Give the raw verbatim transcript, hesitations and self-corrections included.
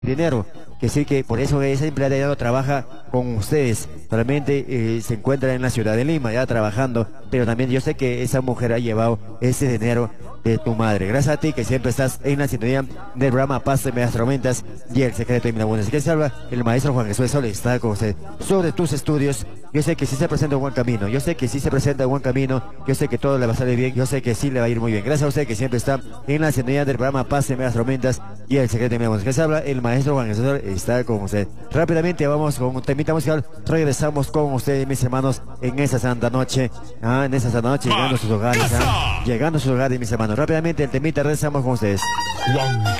dinero, que sí que por eso esa empleada ya no trabaja con ustedes, solamente eh, se encuentra en la ciudad de Lima ya trabajando, pero también yo sé que esa mujer ha llevado ese dinero de tu madre. Gracias a ti que siempre estás en la sintonía del programa Paz de Medias Tormentas y el secreto de Minabunas. Así que se habla el maestro Juan Jesús Sol, está con usted. Sobre tus estudios, yo sé que sí se presenta un buen camino, yo sé que sí se presenta un buen camino, yo sé que todo le va a salir bien, yo sé que sí le va a ir muy bien. Gracias a usted que siempre está en la sintonía del programa Paz de Medias Tormentas y el secreto de Minabunas. Que se habla el maestro Juan Jesús Sol, está con usted. Rápidamente vamos con un temita musical, regresamos con ustedes, mis hermanos, en esa santa noche, ah, en esa santa noche, llegando a sus hogares, ah, llegando a sus hogares, mis hermanos. Rápidamente el temita, regresamos con ustedes. Juan